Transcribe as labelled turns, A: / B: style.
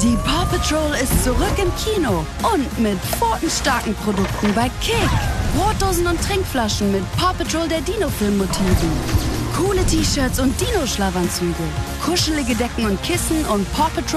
A: Die Paw Patrol ist zurück im Kino und mit pfotenstarken Produkten bei Kick. Brotdosen und Trinkflaschen mit Paw Patrol der Dino-Film-Motiven. Coole T-Shirts und Dino-Schlafanzüge. Kuschelige Decken und Kissen und Paw Patrol